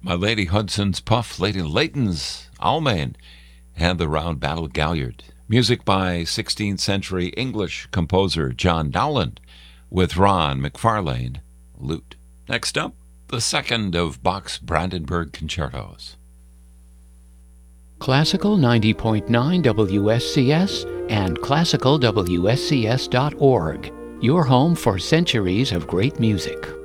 My Lady Hudson's Puff, Lady Leighton's Almain, and the Round Battle Galliard. Music by 16th century English composer John Dowland, with Ron McFarlane, lute. Next up, the second of Bach's Brandenburg concertos. Classical 90.9 WSCS and classicalwscs.org, your home for centuries of great music.